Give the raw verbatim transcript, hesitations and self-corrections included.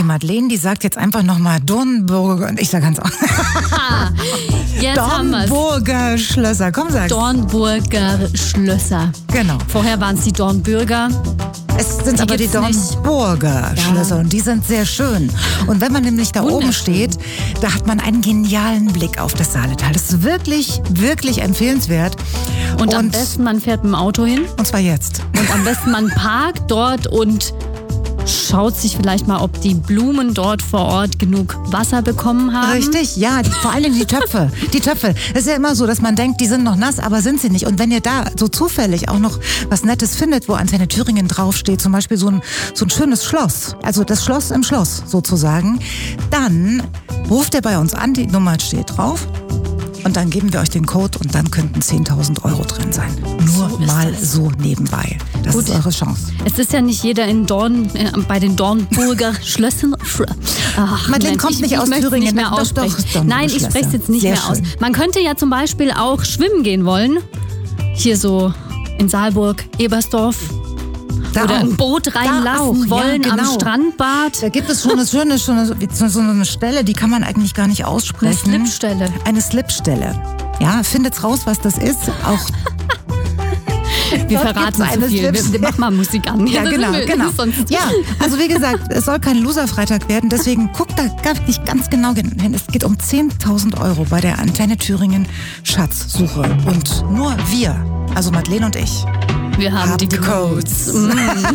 Madeleine, die sagt jetzt einfach nochmal Dornburger. Ich sag ganz auch. Jetzt haben wir's. Dornburger Schlösser. Komm, sag. Dornburger Schlösser. Genau. Vorher waren es die Dornbürger. Es sind Die aber die gibt's nicht. Dornburger Ja. Schlösser und die sind sehr schön. Und wenn man nämlich da oben Wunderschön. steht, da hat man einen genialen Blick auf das Saaletal. Das ist wirklich, wirklich empfehlenswert. Und, am besten, man fährt mit dem Auto hin. Und zwar jetzt. Und am besten, man parkt dort und schaut sich vielleicht mal, ob die Blumen dort vor Ort genug Wasser bekommen haben. Richtig, ja, die, vor allen Dingen die Töpfe. Die Töpfe. Es ist ja immer so, dass man denkt, die sind noch nass, aber sind sie nicht. Und wenn ihr da so zufällig auch noch was Nettes findet, wo Antenne Thüringen draufsteht, zum Beispiel so ein, so ein schönes Schloss, also das Schloss im Schloss sozusagen, dann ruft ihr bei uns an, die Nummer steht drauf. Und dann geben wir euch den Code und dann könnten zehntausend Euro drin sein. Nur So ist mal das. so nebenbei. Das Gut. ist eure Chance. Es ist ja nicht jeder in Dorn, äh, bei den Dornburger Schlössern. Ach, Madeleine Moment, kommt ich, nicht ich aus möchte es Thüringen. nicht mehr Doch, doch, aussprechen. Dornburger Nein, ich Schlösser. spreche es jetzt nicht Sehr mehr aus. schön. Man könnte ja zum Beispiel auch schwimmen gehen wollen. Hier so in Saalburg, Ebersdorf. Da Oder auch. ein Boot Da reinlassen auch, wollen ja, am genau. Strandbad. Da gibt es schon eine schöne, schöne so, so eine Stelle, die kann man eigentlich gar nicht Eine aussprechen. Slipstelle. Eine Slipstelle. Ja, findet's raus, was das ist. Auch Wir Dort verraten gibt's zu eine viel. Wir, Slipstelle. wir machen mal Musik an. ja, das genau, sind wir- genau. Sonst Ja, also wie gesagt, es soll kein Loser-Freitag werden, deswegen guckt da wirklich ganz genau hin. Es geht um zehntausend Euro bei der Antenne Thüringen Schatzsuche. Und nur wir, also Madeleine und ich, wir haben, haben die die Codes. Mm.